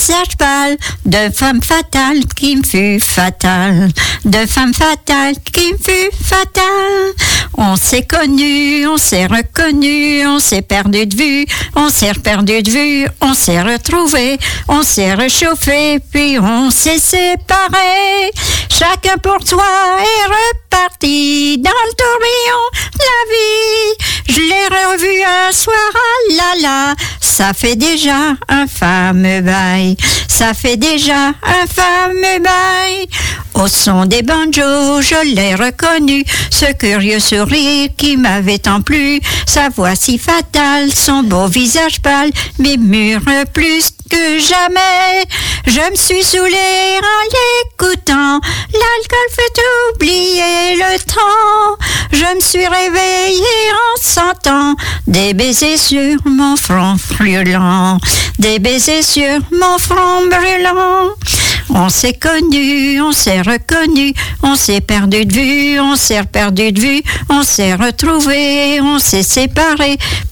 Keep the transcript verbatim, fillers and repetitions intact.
visage pâle de femme fatale qui me fut fatale, de femme fatale qui me fut fatale. On s'est connus, on s'est reconnus, on s'est perdu de vue, on s'est perdu de vue, on s'est retrouvés, on s'est réchauffé, puis on s'est séparés. Chacun pour soi est reparti dans le tourbillon de la vie. Je l'ai revu un soir, ah là là, ça fait déjà un fameux bail, ça fait déjà un fameux bail. Au son des banjos, je l'ai reconnu, ce curieux sourire qui m'avait tant plu, sa voix si fatale, son beau visage pâle, m'émure plus que jamais. Je me suis saoulée en l'écoutant, l'alcool fait oublier le temps. Je me suis réveillée en sentant des baisers sur mon front brûlant, des baisers sur mon front brûlant. On s'est connus, on s'est reconnus, on s'est perdu de vue, on s'est perdu de vue, on s'est retrouvés, on s'est séparés,